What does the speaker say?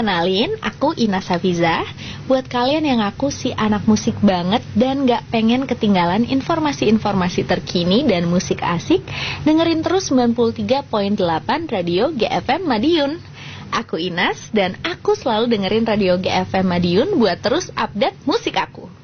Kenalin, aku Ina Safiza. Buat kalian yang aku si anak musik banget dan gak pengen ketinggalan informasi-informasi terkini dan musik asik, dengerin terus 93.8 Radio GFM Madiun. Aku Inas dan aku selalu dengerin Radio GFM Madiun buat terus update musik aku.